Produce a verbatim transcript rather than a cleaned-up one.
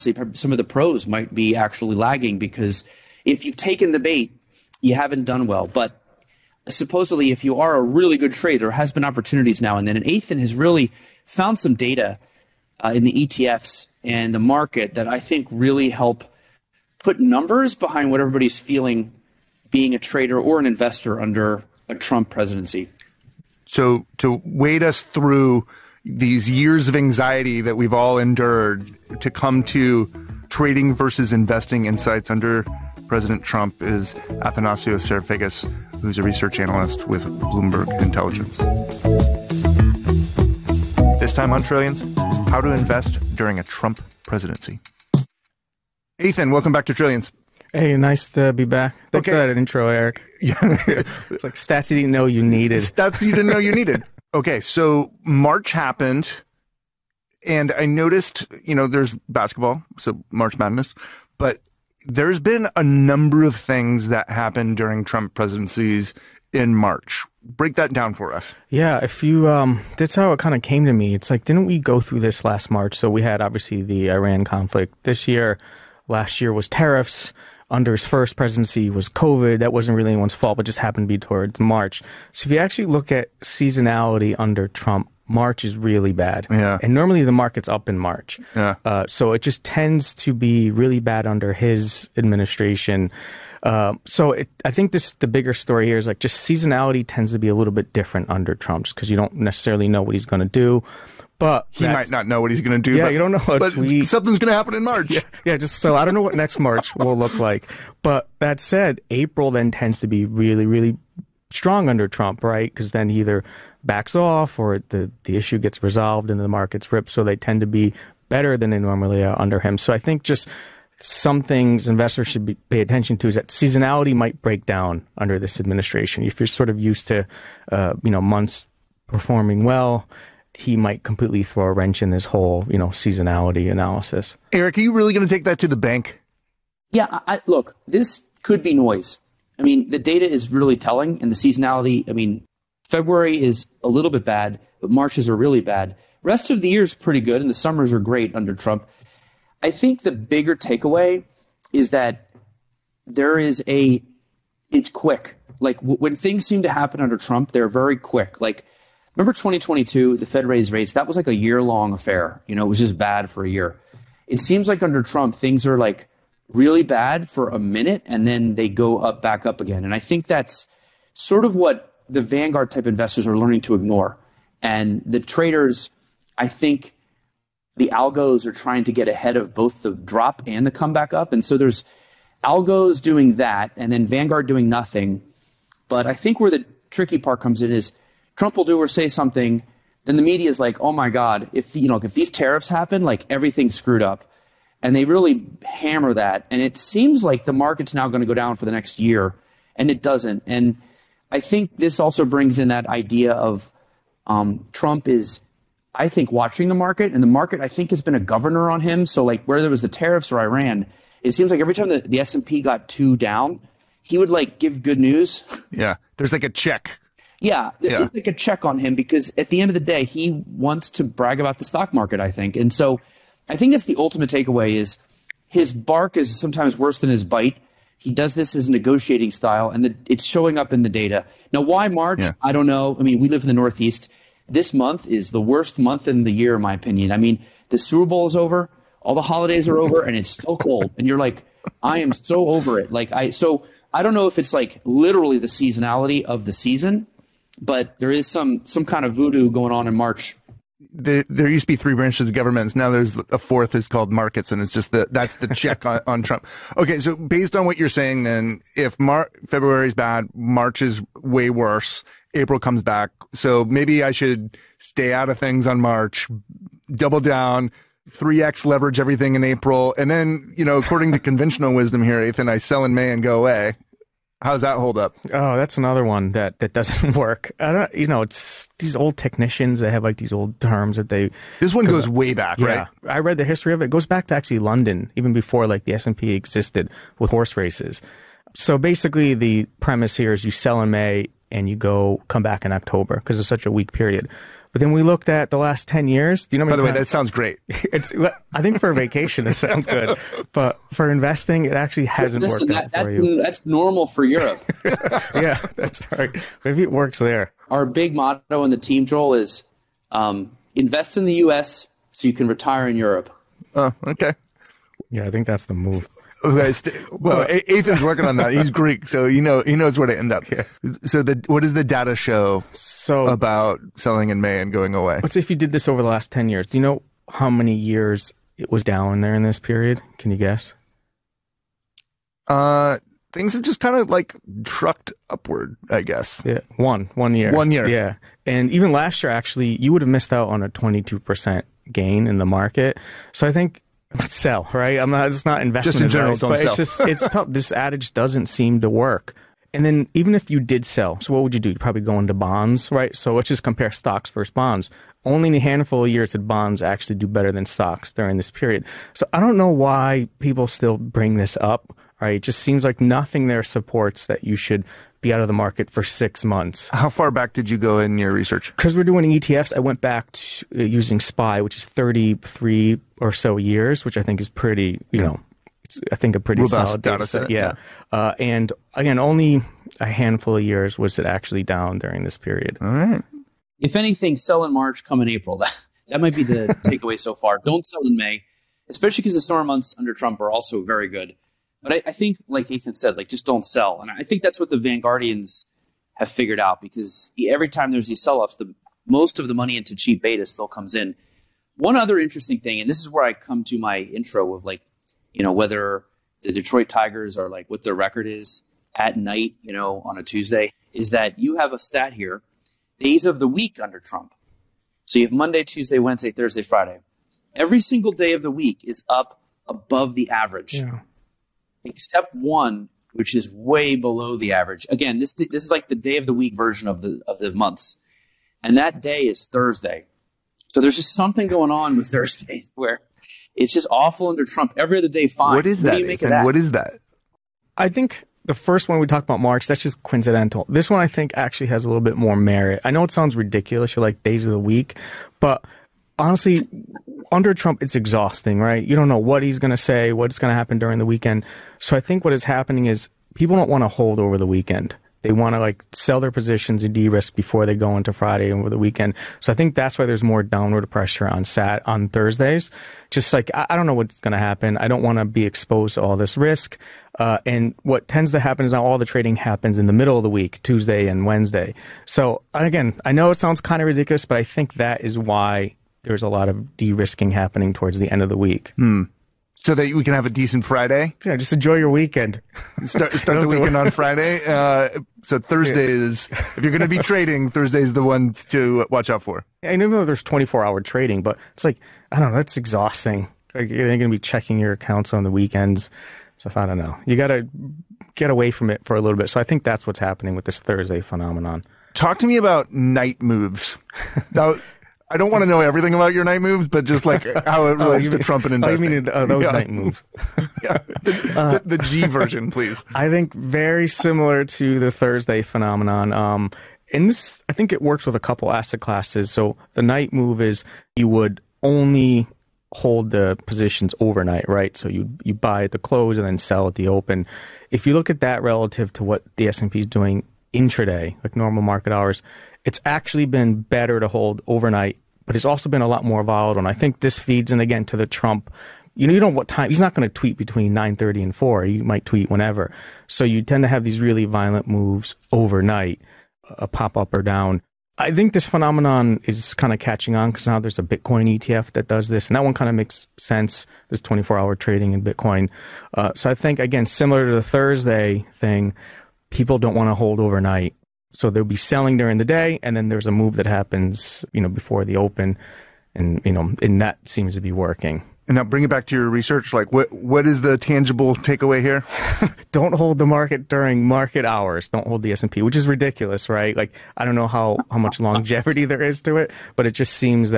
some of the pros might be actually lagging, because if you've taken the bait, you haven't done well. But supposedly, if you are a really good trader, there has been opportunities now and then. And Ethan has really found some data uh, in the E T Fs and the market that I think really help put numbers behind what everybody's feeling being a trader or an investor under a Trump presidency. So to wade us through these years of anxiety that we've all endured to come to trading versus investing insights under President Trump is Athanasios Serifigis, who's a research analyst with Bloomberg Intelligence. This time on Trillions, how to invest during a Trump presidency. Ethan, welcome back to Trillions. Hey, nice to be back. Thanks okay. for that intro, Eric. Yeah. It's like stats you didn't know you needed. Stats you didn't know you needed. Okay, so March happened, and I noticed, you know, there's basketball, so March Madness, but there's been a number of things that happened during Trump presidencies in March. Break that down for us. Yeah, if you, um, that's how it kind of came to me. It's like, didn't we go through this last March? So we had obviously the Iran conflict this year. Last year was tariffs. Under his first presidency was COVID. That wasn't really anyone's fault, but just happened to be towards March. So if you actually look at seasonality under Trump, March is really bad. Yeah. And normally the market's up in March. Yeah. Uh, so it just tends to be really bad under his administration. Uh, so it, I think this the bigger story here is like just seasonality tends to be a little bit different under Trump, just because you don't necessarily know what he's going to do. But he might not know what he's going to do. Yeah, but, you don't know what but tweet. Something's going to happen in March. Yeah, yeah, just so I don't know what next March will look like. But that said, April then tends to be really, really strong under Trump, right? Because then he either backs off or the, the issue gets resolved and the market's ripped. So they tend to be better than they normally are under him. So I think just some things investors should be, pay attention to is that seasonality might break down under this administration. If you're sort of used to, uh, you know, months performing well, he might completely throw a wrench in this whole, you know, seasonality analysis. Eric, are you really going to take that to the bank? Yeah, I, look, this could be noise. I mean, the data is really telling, and the seasonality, I mean, February is a little bit bad, but Marches are really bad. Rest of the year is pretty good, and the summers are great under Trump. I think the bigger takeaway is that there is a, it's quick. Like, w- when things seem to happen under Trump, they're very quick. Like, remember twenty twenty-two, the Fed raised rates? That was like a year-long affair. You know, it was just bad for a year. It seems like under Trump, things are like really bad for a minute, and then they go up, back up again. And I think that's sort of what the Vanguard type investors are learning to ignore. And the traders, I think the algos are trying to get ahead of both the drop and the comeback up. And so there's algos doing that, and then Vanguard doing nothing. But I think where the tricky part comes in is Trump will do or say something, then the media is like, oh my God, if you know, if these tariffs happen, like everything's screwed up. And they really hammer that. And it seems like the market's now going to go down for the next year, and it doesn't. And I think this also brings in that idea of um, Trump is, I think, watching the market, and the market, I think, has been a governor on him. So like whether it was the tariffs or Iran, it seems like every time the, the S and P got two down, he would like give good news. Yeah, there's like a check. Yeah, yeah. It's like a check on him, because at the end of the day, he wants to brag about the stock market, I think. And so I think that's the ultimate takeaway is his bark is sometimes worse than his bite. He does this as a negotiating style, and the, it's showing up in the data. Now, why March? Yeah. I don't know. I mean, we live in the Northeast. This month is the worst month in the year, in my opinion. I mean, the Super Bowl is over, all the holidays are over, and it's still cold. And you're like, I am so over it. Like I, so I don't know if it's like literally the seasonality of the season, but there is some some kind of voodoo going on in March. The, there used to be three branches of governments. Now there's a fourth is called markets, and it's just the that's the check on, on Trump. Okay, so based on what you're saying, then if Mar- February is bad, March is way worse. April comes back, so maybe I should stay out of things on March, double down, three X leverage everything in April, and then, you know, according to conventional wisdom here, Ethan, I sell in May and go away. How's that hold up? Oh, that's another one that, that doesn't work. I don't, you know, it's these old technicians that have like these old terms that they. This one goes way back, yeah, right? I read the history of it. It goes back to actually London, even before like the S and P existed with horse races. So basically, the premise here is you sell in May and you go come back in October because it's such a weak period. But then we looked at the last ten years. Do you know? By the way, times, that sounds great. It's, I think for a vacation, it sounds good. But for investing, it actually hasn't Listen, worked that, out that, for you. That's normal for Europe. Yeah, that's right. Maybe it works there. Our big motto in the team, Joel, is um, invest in the U S so you can retire in Europe. Oh, okay. Yeah, I think that's the move. Okay, st- well, Ethan's working on that. He's Greek, so you know he knows where to end up. Yeah. So, the what does the data show So about selling in May and going away? let's say if you did this over the last ten years, do you know how many years it was down there in this period? Can you guess? Uh, things have just kind of like trucked upward, I guess. Yeah, one, one year. One year. Yeah. And even last year, actually, you would have missed out on a twenty-two percent gain in the market. So I think sell, right? I'm not, it's not investment Just in general, advice, don't but sell. it's just, it's tough. This adage doesn't seem to work. And then even if you did sell, so what would you do? You'd probably go into bonds, right? So let's just compare stocks versus bonds. Only in a handful of years did bonds actually do better than stocks during this period. So I don't know why people still bring this up, right? It just seems like nothing there supports that you should be out of the market for six months. How far back did you go in your research? Because we're doing E T Fs, I went back to uh, using S P Y, which is thirty-three or so years, which I think is pretty, you know, it's, I think a pretty Robust solid data data set. set, Yeah. Uh, and again, only a handful of years was it actually down during this period. All right. If anything, sell in March, come in April. That, that might be the takeaway so far. Don't sell in May, especially because the summer months under Trump are also very good. But I, I think, like Ethan said, like just don't sell. And I think that's what the Vanguardians have figured out, because every time there's these sell-offs, the most of the money into cheap beta still comes in. One other interesting thing, and this is where I come to my intro of like, you know, whether the Detroit Tigers are like what their record is at night, you know, on a Tuesday, is that you have a stat here, days of the week under Trump. So you have Monday, Tuesday, Wednesday, Thursday, Friday. Every single day of the week is up above the average. Yeah. Except one, which is way below the average. Again, this this is like the day of the week version of the of the months, and that day is Thursday. So there's just something going on with Thursdays where it's just awful under Trump. Every other day, fine. What is What do that, you make of Ethan? that? What is that? I think the first one we talked about March, that's just coincidental. This one I think actually has a little bit more merit. I know it sounds ridiculous. You're like days of the week, but honestly, under Trump, it's exhausting, right? You don't know what he's going to say, what's going to happen during the weekend. So I think what is happening is people don't want to hold over the weekend. They want to like sell their positions and de-risk before they go into Friday and over the weekend. So I think that's why there's more downward pressure on Sat on Thursdays. Just like, I, I don't know what's going to happen. I don't want to be exposed to all this risk. Uh, and what tends to happen is now all the trading happens in the middle of the week, Tuesday and Wednesday. So again, I know it sounds kind of ridiculous, but I think that is why there's a lot of de-risking happening towards the end of the week. Hmm. So that we can have a decent Friday. Yeah, just enjoy your weekend. Start start the weekend on Friday. Uh, so Thursday is, if you're going to be trading, Thursday is the one to watch out for. And even though there's twenty-four hour trading, but it's like, I don't know, that's exhausting. Like you're going to be checking your accounts on the weekends. So I don't know. You got to get away from it for a little bit. So I think that's what's happening with this Thursday phenomenon. Talk to me about night moves. Now, I don't want to know everything about your night moves, but just like how it relates oh, to mean, Trump and oh, investing. you mean uh, those yeah. night moves? yeah, the, uh, the, the G version, please. I think very similar to the Thursday phenomenon. Um, and this, I think it works with a couple asset classes. So the night move is you would only hold the positions overnight, right? So you you buy at the close and then sell at the open. If you look at that relative to what the S and P is doing intraday, like normal market hours, it's actually been better to hold overnight, but it's also been a lot more volatile. And I think this feeds in again to the Trump. You know, you don't know what time he's not going to tweet between nine thirty and four. He might tweet whenever. So you tend to have these really violent moves overnight, a pop up or down. I think this phenomenon is kind of catching on because now there's a Bitcoin E T F that does this, and that one kind of makes sense. There's twenty-four hour trading in Bitcoin. Uh, so I think, again, similar to the Thursday thing, people don't want to hold overnight. So they'll be selling during the day, and then there's a move that happens, you know, before the open, and you know, and that seems to be working. And now bring it back to your research. Like, what what is the tangible takeaway here? Don't hold the market during market hours. Don't hold the S and P, which is ridiculous, right? Like, I don't know how, how much longevity there is to it, but it just seems that